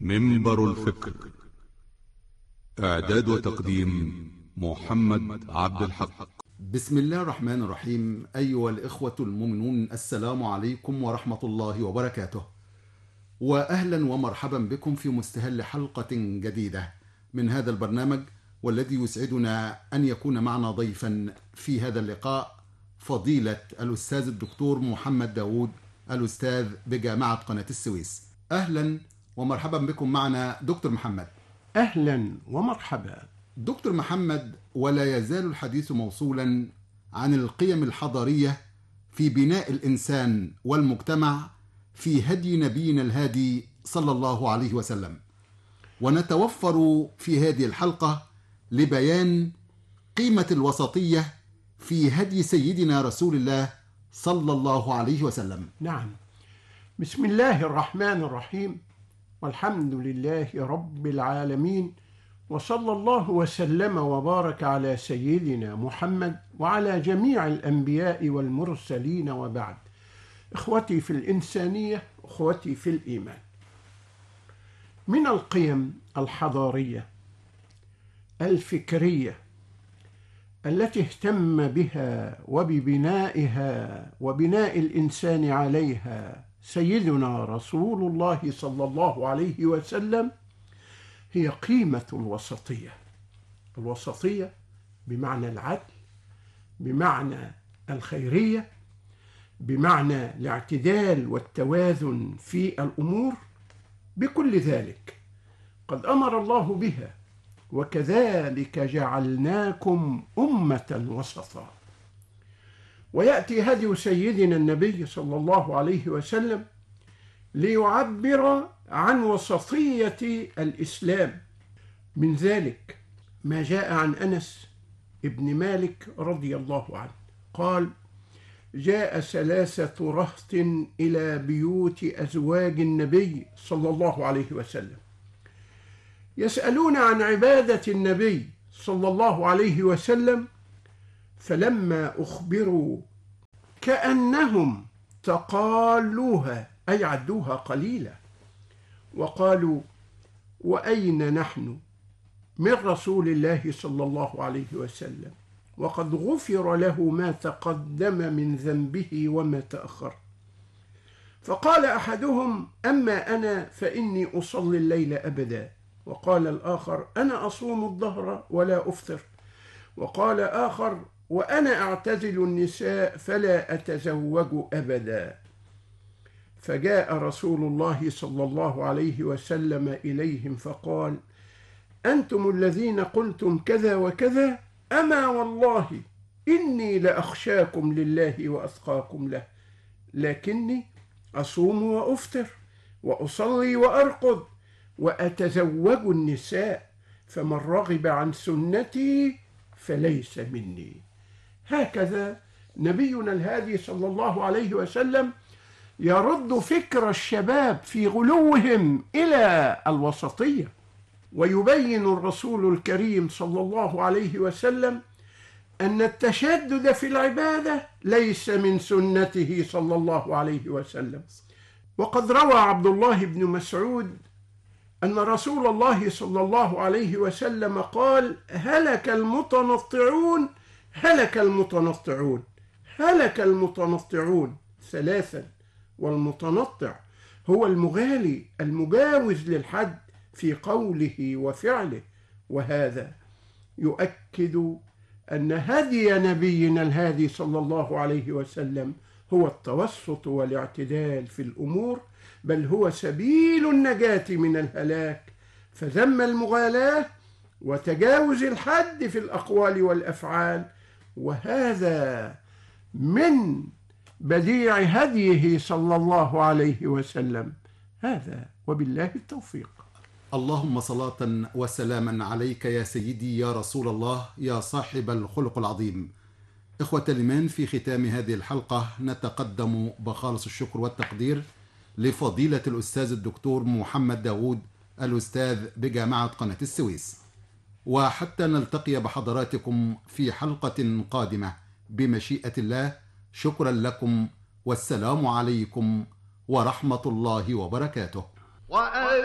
منبر الفكر. إعداد وتقديم محمد عبد الحق. بسم الله الرحمن الرحيم. أيها الإخوة المؤمنون، السلام عليكم ورحمة الله وبركاته، وأهلا ومرحبا بكم في مستهل حلقة جديدة من هذا البرنامج، والذي يسعدنا أن يكون معنا ضيفا في هذا اللقاء فضيلة الأستاذ الدكتور محمد داود، الأستاذ بجامعة قناة السويس. أهلا ومرحبا بكم معنا دكتور محمد. أهلا ومرحبا دكتور محمد، ولا يزال الحديث موصولا عن القيم الحضارية في بناء الإنسان والمجتمع في هدي نبينا الهادي صلى الله عليه وسلم، ونتوفر في هذه الحلقة لبيان قيمة الوسطية في هدي سيدنا رسول الله صلى الله عليه وسلم. نعم، بسم الله الرحمن الرحيم، والحمد لله رب العالمين، وصلى الله وسلم وبارك على سيدنا محمد وعلى جميع الأنبياء والمرسلين، وبعد. إخوتي في الإنسانية، إخوتي في الإيمان، من القيم الحضارية الفكرية التي اهتم بها وببنائها وبناء الإنسان عليها سيدنا رسول الله صلى الله عليه وسلم هي قيمة الوسطية. الوسطية بمعنى العدل، بمعنى الخيرية، بمعنى الاعتدال والتوازن في الأمور. بكل ذلك قد أمر الله بها: وكذلك جعلناكم أمة وسطا. ويأتي هدي سيدنا النبي صلى الله عليه وسلم ليعبر عن وسطية الإسلام. من ذلك ما جاء عن أنس ابن مالك رضي الله عنه قال: جاء 3 رهط إلى بيوت أزواج النبي صلى الله عليه وسلم يسألون عن عبادة النبي صلى الله عليه وسلم، فلما أخبروا كأنهم تقالوها، أي عدوها قليلا، وقالوا: وأين نحن من رسول الله صلى الله عليه وسلم وقد غفر له ما تقدم من ذنبه وما تأخر. فقال أحدهم: أما أنا فإني أصلي الليل أبدا. وقال الآخر: أنا أصوم الظهر ولا أفطر. وقال آخر: وأنا أعتزل النساء فلا أتزوج أبدا. فجاء رسول الله صلى الله عليه وسلم إليهم فقال: أنتم الذين قلتم كذا وكذا، أما والله إني لأخشاكم لله وأتقاكم له، لكني أصوم وأفطر وأصلي وأرقد وأتزوج النساء، فمن رغب عن سنتي فليس مني. هكذا نبينا الهادي صلى الله عليه وسلم يرد فكر الشباب في غلوهم إلى الوسطية، ويبين الرسول الكريم صلى الله عليه وسلم أن التشدد في العبادة ليس من سنته صلى الله عليه وسلم. وقد روى عبد الله بن مسعود أن رسول الله صلى الله عليه وسلم قال: هلك المتنطعون، هلك المتنطعون، هلك المتنطعون 3. والمتنطع هو المغالي المجاوز للحد في قوله وفعله. وهذا يؤكد أن هدي نبينا الهادي صلى الله عليه وسلم هو التوسط والاعتدال في الأمور، بل هو سبيل النجاة من الهلاك. فذم المغالاة وتجاوز الحد في الأقوال والأفعال، وهذا من بديع هديه صلى الله عليه وسلم. هذا وبالله التوفيق. اللهم صلاة وسلاما عليك يا سيدي يا رسول الله، يا صاحب الخلق العظيم. إخوة الإيمان، في ختام هذه الحلقة نتقدم بخالص الشكر والتقدير لفضيلة الأستاذ الدكتور محمد داود، الأستاذ بجامعة قناة السويس. وحتى نلتقي بحضراتكم في حلقة قادمة بمشيئة الله، شكرا لكم، والسلام عليكم ورحمة الله وبركاته.